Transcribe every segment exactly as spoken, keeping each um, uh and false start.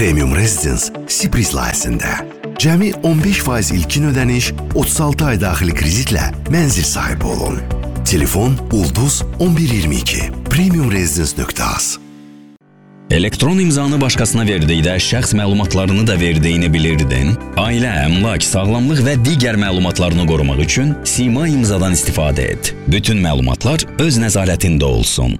Premium Residence Sipris layihəsində. Cəmi on beş faiz ilkin ödəniş, otuz altı ay daxili kreditlə mənzil sahibi olun. Telefon Ulduz on bir iyirmi iki. premium residence nöqtə az. Elektron imzanı başqasına verdikdə şəxs məlumatlarını da verdiyini bilirdin. Ailə, əmlak, sağlamlıq və digər məlumatlarını qorumaq üçün Sima imzadan istifadə et. Bütün məlumatlar öz nəzarətində olsun.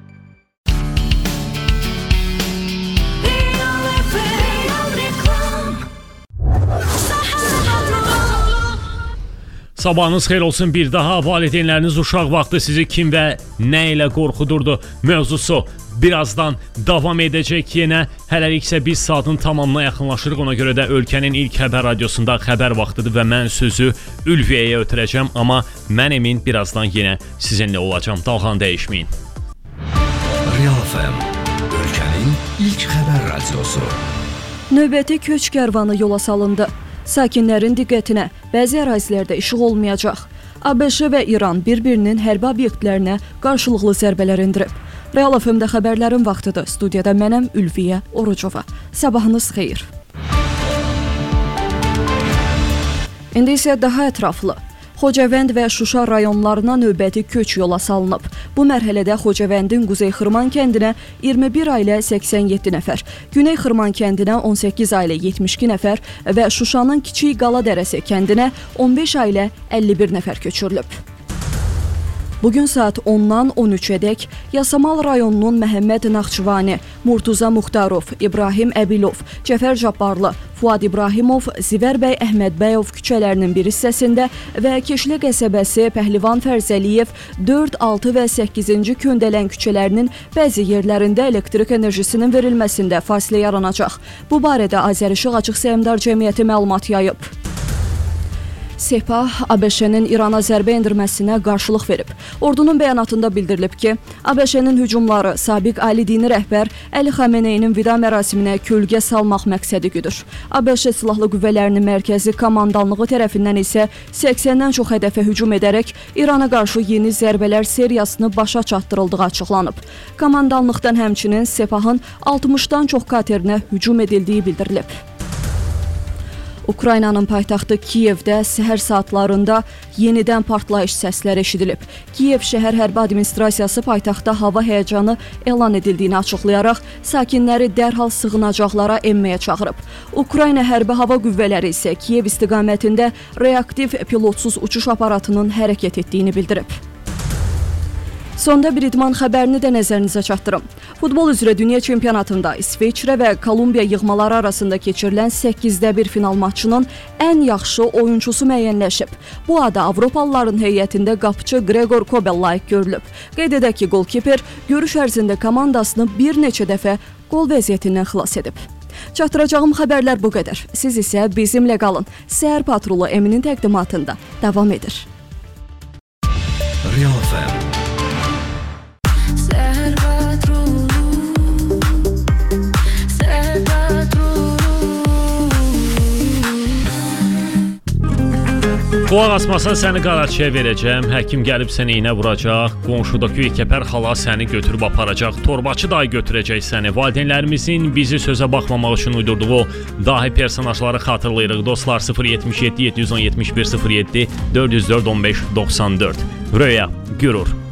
Sabahınız xeyir olsun bir daha. Valideynləriniz uşaq vaxtı sizi kim və nə ilə qorxudurdu mövzusu birazdan davam edəcək yenə. Hələlik isə biz saatın tamamına yaxınlaşırıq. Ona görə də ölkənin ilk xəbər radiosunda xəbər vaxtıdır və mən sözü Ülviyyəyə ötürəcəm. Amma mən emin birazdan yenə sizinlə olacağım. Dalğanı dəyişməyin. Real F M, ölkənin ilk xəbər radiosu. Növbəti köç kərvanı yola salındı. Sakinlərin diqqətinə, bəzi ərazilərdə işıq olmayacaq. ABŞ və İran bir-birinin hərbi obyektlərinə qarşılıqlı zərbələr endirib. Real F M-də xəbərlərin vaxtıdır. Studiyada mənəm Ülviyyə Orucova. Sabahınız xeyir. İndi isə daha ətraflı. Xocavənd və Şuşa rayonlarına növbəti köç yola salınıb. Bu mərhələdə Xocavəndin Quzey Xırman kəndinə iyirmi bir ailə səksən yeddi nəfər, Güney Xırman kəndinə on səkkiz ailə yetmiş iki nəfər və Şuşanın Kiçik Qala Dərəsi kəndinə on beş ailə əlli bir nəfər köçürülüb. Bugün saat ondan on üçədək Yasamal rayonunun Məhəmməd Naxçıvani, Murtuza Muxtarov, İbrahim Əbilov, Cəfər Cabbarlı, Fuad İbrahimov, Zivərbəy Əhmədbəyov küçələrinin bir hissəsində və Keşlə qəsəbəsi Pəhlivan Fərzəliyev dörd, altı və səkkizinci Köndələn küçələrinin bəzi yerlərində elektrik enerjisinin verilməsində fasilə yaranacaq. Bu barədə Azərişıq Açıq Səhmdar Cəmiyyəti məlumat yayıb. Sepah ABŞ-nin İrana zərbə endirməsinə qarşılıq verib. Ordunun bəyanatında bildirilib ki, ABŞ-nin hücumları sabiq ali dini rəhbər Əli Xameneyinin vida mərasiminə kölgə salmaq məqsədi güdür. ABŞ Silahlı Qüvvələrinin Mərkəzi Komandanlığı tərəfindən isə səksəndən çox hədəfə hücum edərək İrana qarşı yeni zərbələr seriyasını başa çatdırıldığı açıqlanıb. Komandanlıqdan həmçinin Sepahın altmışdan çox katerinə hücum edildiyi bildirilib. Ukraynanın paytaxtı Kiyevdə səhər saatlarında yenidən partlayış səsləri eşidilib. Kiyev şəhər hərbi administrasiyası paytaxtda hava həyəcanı elan edildiyini açıqlayaraq sakinləri dərhal sığınacaqlara enməyə çağırıb. Ukrayna hərbi hava qüvvələri isə Kiyev istiqamətində reaktiv pilotsuz uçuş aparatının hərəkət etdiyini bildirib. Sonda bir idman xəbərini də nəzərinizə çatdırım. Futbol üzrə dünya çempionatında İsveçrə və Kolumbiya yığmaları arasında keçirilən səkkizdə bir final maçının ən yaxşı oyunçusu müəyyənləşib. Bu adı Avropalıların heyətində qapıcı Gregor Kobel layiq görülüb. Qeyd edək ki, golkiper görüş ərzində komandasını bir neçə dəfə qol vəziyyətindən xilas edib. Çatdıracağım xəbərlər bu qədər. Siz isə bizimlə qalın. Səhər patrulu Eminin təqdimatında davam edir. Real F M. Qulaq asmasan səni qaraçıya verəcəm, həkim gəlib səni iynə vuracaq, qonşudakı yekəpər xala səni götürüb aparacaq, torbaçı dayı götürəcək səni. Valideynlərimizin bizi sözə baxmamaq üçün uydurduğu dahi personajları xatırlayırıq. Dostlar sıfır yetmiş yeddi yeddi yüz on yetmiş bir sıfır yeddi dörd yüz dörd on beş doxsan dörd. Röya, Gürur.